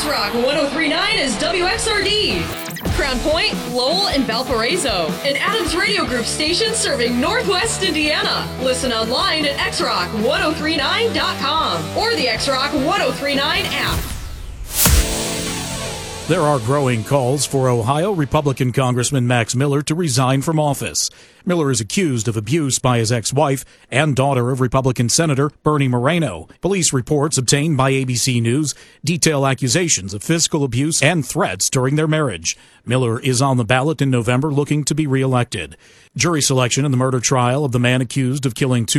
X-Rock 1039 is WXRD. Crown Point, Lowell, and Valparaiso. An Adams Radio Group station serving Northwest Indiana. Listen online at xrock1039.com or the X-Rock 1039 app. There are growing calls for Ohio Republican Congressman Max Miller to resign from office. Miller is accused of abuse by his ex-wife and daughter of Republican Senator Bernie Moreno. Police reports obtained by ABC News detail accusations of physical abuse and threats during their marriage. Miller is on the ballot in November looking to be reelected. Jury selection in the murder trial of the man accused of killing two